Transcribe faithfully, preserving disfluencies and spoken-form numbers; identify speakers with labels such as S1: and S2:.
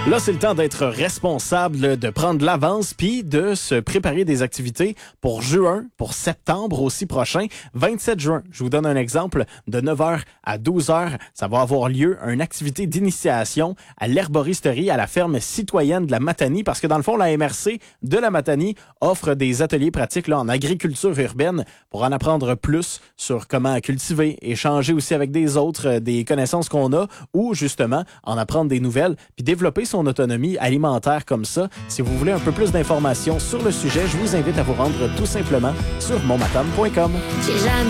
S1: Là, c'est le temps d'être responsable, de prendre l'avance puis de se préparer des activités pour juin, pour septembre aussi prochain, vingt-sept juin. Je vous donne un exemple. De neuf heures à douze heures, ça va avoir lieu une activité d'initiation à l'herboristerie à la ferme citoyenne de la Matanie parce que dans le fond, la M R C de la Matanie offre des ateliers pratiques là, en agriculture urbaine pour en apprendre plus sur comment cultiver, échanger aussi avec des autres, euh, des connaissances qu'on a ou justement en apprendre des nouvelles puis développer son autonomie alimentaire comme ça. Si vous voulez un peu plus d'informations sur le sujet, je vous invite à vous rendre tout simplement sur mon matam point com.
S2: J'ai jamais